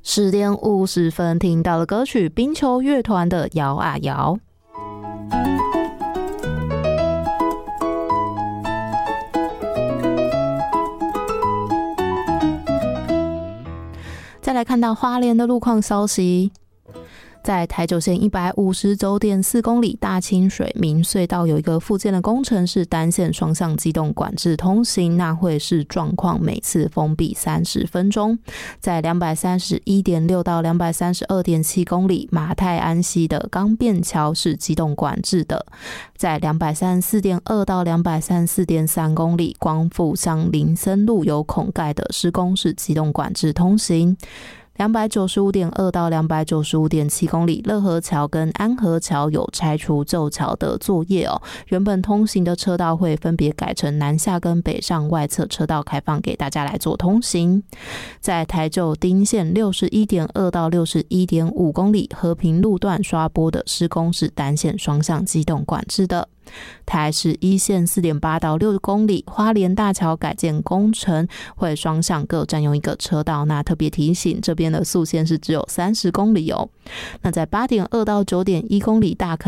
10点50分，听到了歌曲冰球乐团的摇啊摇。再来看到花莲的路况消息，在台九线150.4公里大清水明隧道有一个复建的工程，是单线双向机动管制通行，那会是状况每次封闭30分钟。在231.6到232.7公里马太安溪的钢便桥是机动管制的。在234.2到234.3公里光复向林森路有孔盖的施工是机动管制通行。295.2到295.7公里乐和桥跟安和桥有拆除旧桥的作业哦，原本通行的车道会分别改成南下跟北上外侧车道开放给大家来做通行。在台九丁线61.2到61.5公里和平路段刷波的施工是单线双向机动管制的。台市一线4.8到6公里花莲大桥改建工程会双向各占用一个车道，那特别提醒这边的速限是只有30公里哦。那在8.2到9.1公里大坑